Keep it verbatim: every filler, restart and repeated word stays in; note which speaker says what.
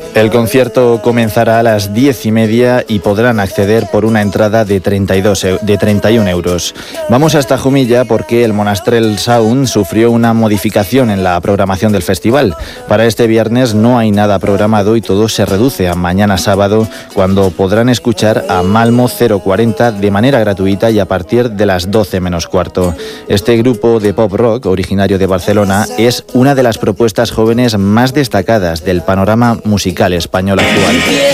Speaker 1: El concierto comenzará a las diez y media y podrán acceder por una entrada de, treinta y dos, de treinta y un euros. Vamos hasta Jumilla porque el Monastrell Sound sufrió una modificación en la programación del festival. Para este viernes no hay nada programado y todo se reduce a mañana sábado, cuando podrán escuchar a Malmo cero cuarenta de manera gratuita y a partir de las doce menos cuarto. Este grupo de pop rock, originario de Barcelona, es una de las propuestas jóvenes más destacadas del panorama musical español actual.